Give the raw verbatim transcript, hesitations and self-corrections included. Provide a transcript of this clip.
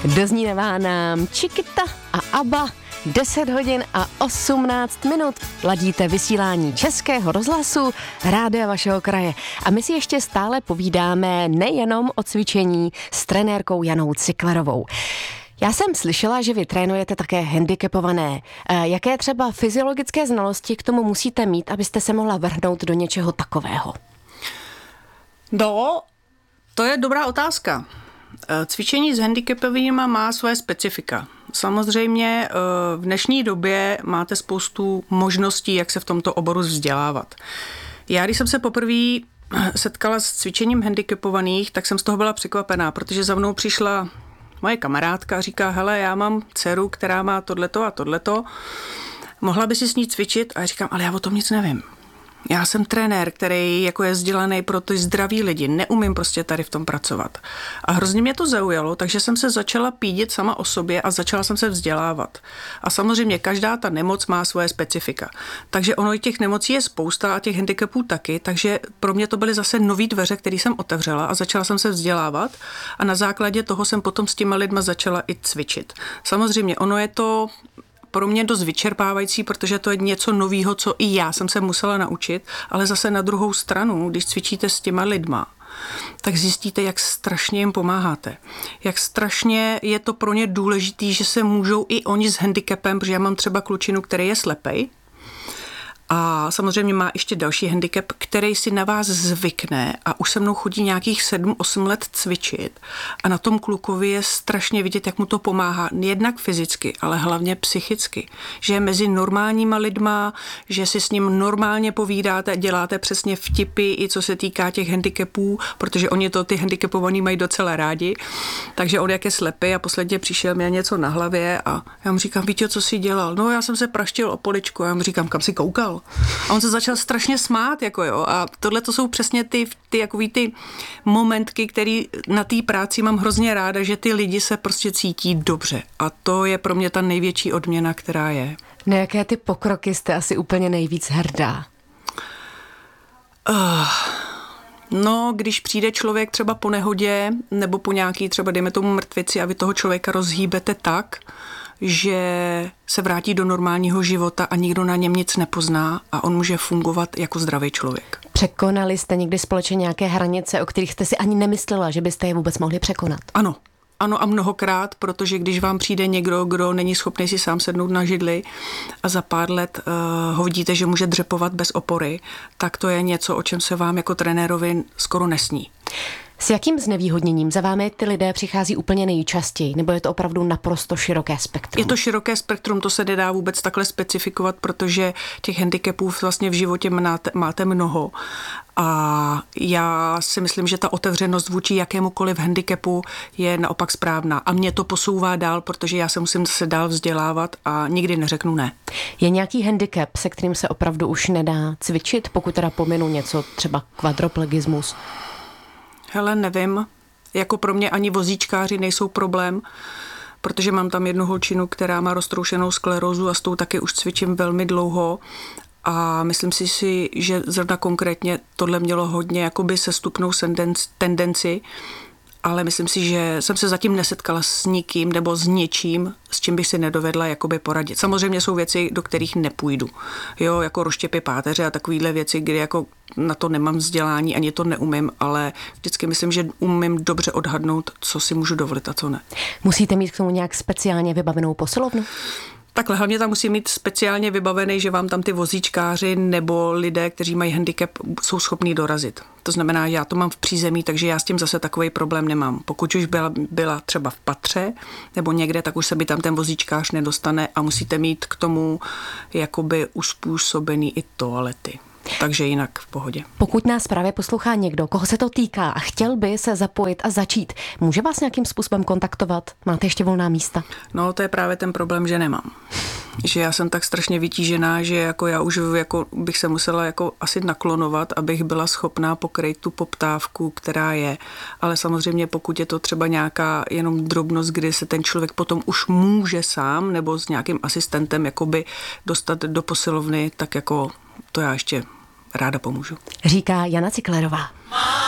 Doznívá nám Chiquita a ABBA. deset hodin a osmnáct minut. Ladíte vysílání Českého rozhlasu, rádia vašeho kraje. A my si ještě stále povídáme nejenom o cvičení s trenérkou Janou Cyklerovou. Já jsem slyšela, že vy trénujete také handicapované. Jaké třeba fyziologické znalosti k tomu musíte mít, abyste se mohla vrhnout do něčeho takového? No, to je dobrá otázka. Cvičení s handicapovými má své specifika. Samozřejmě v dnešní době máte spoustu možností, jak se v tomto oboru vzdělávat. Já, když jsem se poprvé setkala s cvičením handicapovaných, tak jsem z toho byla překvapená, protože za mnou přišla moje kamarádka a říká, hele, já mám dceru, která má tohleto a tohleto, mohla by si s ní cvičit? A já říkám, ale já o tom nic nevím. Já jsem trenér, který jako je vzdělaný pro ty zdraví lidi, neumím prostě tady v tom pracovat. A hrozně mě to zaujalo, takže jsem se začala pídit sama o sobě a začala jsem se vzdělávat. A samozřejmě každá ta nemoc má svoje specifika. Takže ono i těch nemocí je spousta a těch handicapů taky, takže pro mě to byly zase nový dveře, které jsem otevřela a začala jsem se vzdělávat a na základě toho jsem potom s těma lidma začala i cvičit. Samozřejmě ono je to pro mě dost vyčerpávající, protože to je něco novýho, co i já jsem se musela naučit, ale zase na druhou stranu, když cvičíte s těma lidma, tak zjistíte, jak strašně jim pomáháte. Jak strašně je to pro ně důležitý, že se můžou i oni s handicapem, protože já mám třeba klučinu, který je slepej, a samozřejmě má ještě další handicap, který si na vás zvykne a už se mnou chodí nějakých sedm osm let cvičit. A na tom klukovi je strašně vidět, jak mu to pomáhá, jednak fyzicky, ale hlavně psychicky. Že je mezi normálníma lidma, že si s ním normálně povídáte, děláte přesně vtipy, i co se týká těch handicapů, protože oni to ty handicapovaní mají docela rádi. Takže on jak je slepý a posledně přišel mi něco na hlavě a já mu říkám, víte, co jsi dělal? No, já jsem se praštil o poličku a já mu říkám, kam jsi koukal? A on se začal strašně smát, jako jo. A tohle to jsou přesně ty, ty, jakový ty momentky, který na té práci mám hrozně ráda, že ty lidi se prostě cítí dobře. A to je pro mě ta největší odměna, která je. Na jaké ty pokroky jste asi úplně nejvíc hrdá? Uh, no, když přijde člověk třeba po nehodě, nebo po nějaký třeba, dejme tomu mrtvici a vy toho člověka rozhýbete tak, že se vrátí do normálního života a nikdo na něm nic nepozná a on může fungovat jako zdravý člověk. Překonali jste někdy společně nějaké hranice, o kterých jste si ani nemyslela, že byste je vůbec mohli překonat? Ano. Ano a mnohokrát, protože když vám přijde někdo, kdo není schopný si sám sednout na židli a za pár let uh, ho vidíte, že může dřepovat bez opory, tak to je něco, o čem se vám jako trenérovi skoro nesní. S jakým znevýhodněním za vámi ty lidé přichází úplně nejčastěji, nebo je to opravdu naprosto široké spektrum? Je to široké spektrum, to se nedá vůbec takhle specifikovat, protože těch handicapů vlastně v životě máte, máte mnoho. A já si myslím, že ta otevřenost vůči jakémukoliv handicapu je naopak správná. A mě to posouvá dál, protože já se musím se dál vzdělávat a nikdy neřeknu ne. Je nějaký handicap, se kterým se opravdu už nedá cvičit, pokud teda pominu něco, třeba kvadroplegismus? Hele, nevím. Jako pro mě ani vozíčkáři nejsou problém, protože mám tam jednu holčinu, která má roztroušenou sklerózu a s tou taky už cvičím velmi dlouho. A myslím si, si že zrovna konkrétně tohle mělo hodně jakoby sestupnou tendenci, ale myslím si, že jsem se zatím nesetkala s nikým nebo s něčím, s čím bych si nedovedla jakoby poradit. Samozřejmě jsou věci, do kterých nepůjdu. Jo, jako rozštěpy páteře a takovýhle věci, kdy jako na to nemám vzdělání, ani to neumím, ale vždycky myslím, že umím dobře odhadnout, co si můžu dovolit a co ne. Musíte mít k tomu nějak speciálně vybavenou posilovnu? Takhle hlavně tam musí mít speciálně vybavený, že vám tam ty vozíčkáři nebo lidé, kteří mají handicap, jsou schopní dorazit. To znamená, já to mám v přízemí, takže já s tím zase takový problém nemám. Pokud už byla, byla třeba v patře nebo někde, tak už se by tam ten vozíčkář nedostane a musíte mít k tomu jakoby uspůsobený i toalety. Takže jinak v pohodě. Pokud nás právě poslouchá někdo, koho se to týká a chtěl by se zapojit a začít, může vás nějakým způsobem kontaktovat? Máte ještě volná místa? No, to je právě ten problém, že nemám. Že já jsem tak strašně vytížená, že jako já už jako bych se musela jako asi naklonovat, abych byla schopná pokryt tu poptávku, která je. Ale samozřejmě pokud je to třeba nějaká jenom drobnost, kdy se ten člověk potom už může sám nebo s nějakým asistentem jakoby dostat do posilovny, tak jako to já ještě ráda pomůžu. Říká Jana Cyklerová.